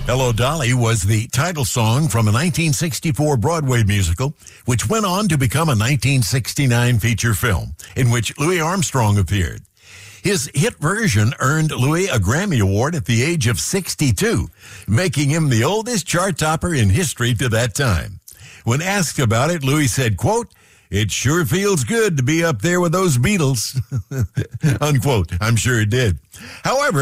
Hello, Dolly was the title song from a 1964 Broadway musical, which went on to become a 1969 feature film in which Louis Armstrong appeared. His hit version earned Louis a Grammy Award at the age of 62, making him the oldest chart topper in history to that time. When asked about it, Louis said, quote, "It sure feels good to be up there with those Beatles," unquote. I'm sure it did. However,